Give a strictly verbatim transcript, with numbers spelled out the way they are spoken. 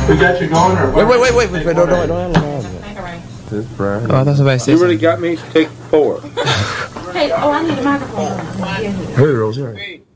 We got you going, or wait, wait, wait, wait, wait, wait, don't, don't, don't, don't. This Brian. Oh, I thought somebody said You really got me to take four. Hey, oh, I need a microphone. Hey, Rose, here.